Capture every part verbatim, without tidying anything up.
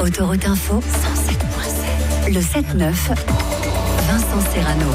Autoroute Info, cent sept virgule sept. Le sept neuf, Vincent Serrano.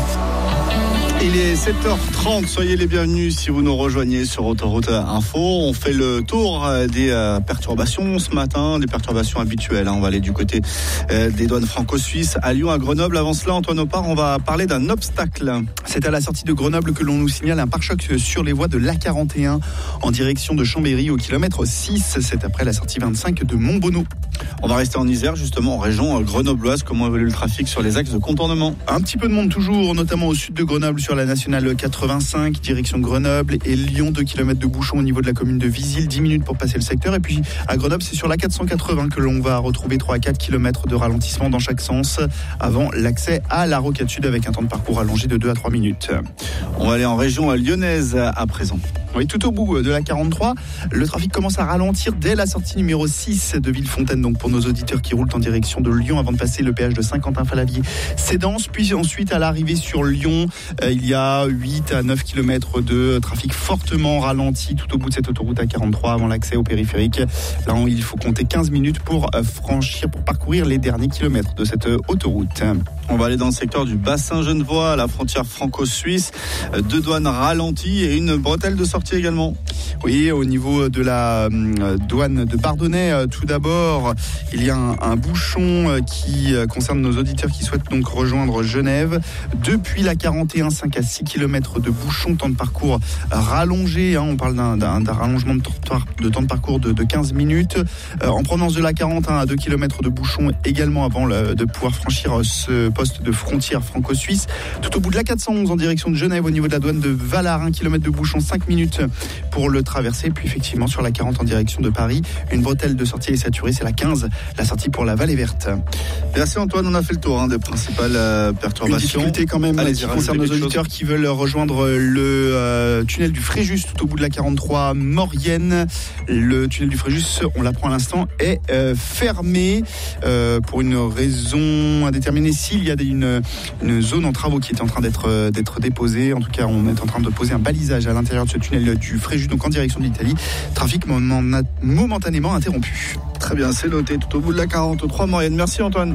Il est sept heures trente, soyez les bienvenus si vous nous rejoignez sur Autoroute Info. On fait le tour des perturbations ce matin, des perturbations habituelles. On va aller du côté des douanes franco-suisses à Lyon, à Grenoble. Avant cela, Antoine Opar, on va parler d'un obstacle. C'est à la sortie de Grenoble que l'on nous signale un pare-choc sur les voies de l'A quarante et un en direction de Chambéry au kilomètre six. C'est après la sortie vingt-cinq de Montbonneau. On va rester en Isère, justement, en région grenobloise. Comment évolue le trafic sur les axes de contournement? Un petit peu de monde toujours, notamment au sud de Grenoble sur la nationale quatre-vingt-cinq, direction Grenoble et Lyon, deux kilomètres de bouchons au niveau de la commune de Visil, dix minutes pour passer le secteur. Et puis à Grenoble, c'est sur la quatre cent quatre-vingts que l'on va retrouver trois à quatre kilomètres de ralentissement dans chaque sens avant l'accès à la Rocade Sud avec un temps de parcours allongé de deux à trois minutes. On va aller en région lyonnaise à présent. Oui, tout au bout de la quarante-trois, le trafic commence à ralentir dès la sortie numéro six de Villefontaine. Donc pour nos auditeurs qui roulent en direction de Lyon avant de passer le péage de Saint-Quentin-Falavier, c'est dense. Puis ensuite à l'arrivée sur Lyon, euh, il y a huit à neuf kilomètres de trafic fortement ralenti tout au bout de cette autoroute A quarante-trois avant l'accès au périphérique. Là, il faut compter quinze minutes pour franchir, pour parcourir les derniers kilomètres de cette autoroute. On va aller dans le secteur du bassin genevois, à la frontière franco-suisse. Deux douanes ralenties et une bretelle de sortie également. Oui, au niveau de la euh, douane de Bardonnay, euh, tout d'abord, il y a un, un bouchon euh, qui euh, concerne nos auditeurs qui souhaitent donc rejoindre Genève. Depuis la quarante et un, cinq à six kilomètres de bouchon, temps de parcours rallongé. Hein, on parle d'un, d'un, d'un rallongement de, de temps de parcours de, de quinze minutes. Euh, en provenance de la quarante et un à deux kilomètres de bouchon également avant le, de pouvoir franchir ce poste de frontière franco-suisse. Tout au bout de la quatre cent onze en direction de Genève, au niveau de la douane de Valar, un kilomètre de bouchon, cinq minutes pour le traverser. Puis effectivement sur la quarante en direction de Paris, une bretelle de sortie est saturée, c'est la quinze, la sortie pour la Vallée Verte. Merci Antoine, on a fait le tour hein, des principales euh, perturbations. Une difficulté quand même Allez, qui concerne nos auditeurs qui veulent rejoindre le euh, tunnel du Fréjus tout au bout de la quarante-trois Maurienne. Le tunnel du Fréjus, on l'apprend à l'instant, est euh, fermé euh, pour une raison indéterminée. S'il y a des, une, une zone en travaux qui est en train d'être, d'être déposée, en tout cas on est en train de poser un balisage à l'intérieur de ce tunnel du Fréjus, donc en direction de l'Italie. Trafic momentanément interrompu. Très bien, c'est noté tout au bout de la quarante-trois Maurienne. Merci Antoine.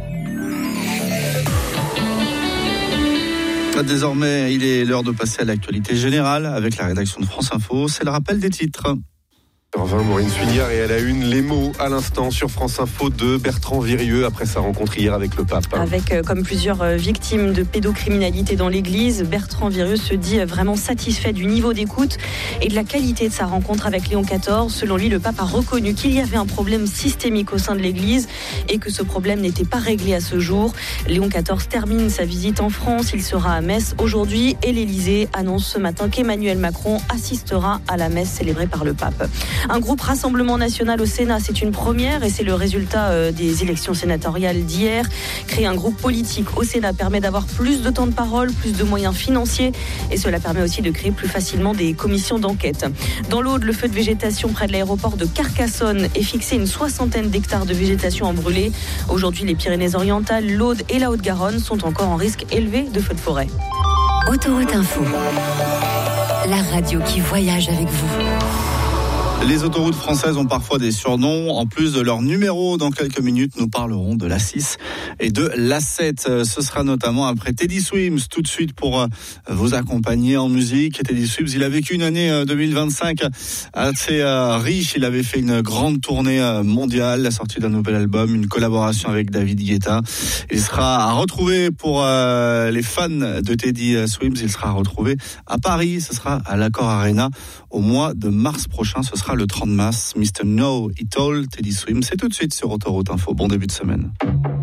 Désormais, il est l'heure de passer à l'actualité générale avec la rédaction de France Info. C'est le rappel des titres. vingt, Maureen Suignard et à la une, les mots à l'instant sur France Info de Bertrand Virieux après sa rencontre hier avec le pape. Avec euh, comme plusieurs euh, victimes de pédocriminalité dans l'église, Bertrand Virieux se dit euh, vraiment satisfait du niveau d'écoute et de la qualité de sa rencontre avec Léon quatorze. Selon lui, le pape a reconnu qu'il y avait un problème systémique au sein de l'église et que ce problème n'était pas réglé à ce jour. Léon quatorze termine sa visite en France, il sera à Metz aujourd'hui et l'Élysée annonce ce matin qu'Emmanuel Macron assistera à la messe célébrée par le pape. Un groupe Rassemblement National au Sénat, c'est une première et c'est le résultat euh, des élections sénatoriales d'hier. Créer un groupe politique au Sénat permet d'avoir plus de temps de parole, plus de moyens financiers et cela permet aussi de créer plus facilement des commissions d'enquête. Dans l'Aude, le feu de végétation près de l'aéroport de Carcassonne est fixé une soixantaine d'hectares de végétation en brûlé. Aujourd'hui, les Pyrénées-Orientales, l'Aude et la Haute-Garonne sont encore en risque élevé de feux de forêt. Autoroute Info, la radio qui voyage avec vous. Les autoroutes françaises ont parfois des surnoms. En plus de leur numéro, dans quelques minutes, nous parlerons de l'A six et de l'A sept. Ce sera notamment après Teddy Swims, tout de suite pour vous accompagner en musique. Teddy Swims, il a vécu une année deux mille vingt-cinq assez riche. Il avait fait une grande tournée mondiale, la sortie d'un nouvel album, une collaboration avec David Guetta. Il sera à retrouver pour les fans de Teddy Swims. Il sera retrouvé à Paris. Ce sera à l'Accor Arena au mois de mars prochain. Ce sera le trente mars. mister Know It All, Teddy Swims. C'est tout de suite sur Autoroute Info. Bon début de semaine.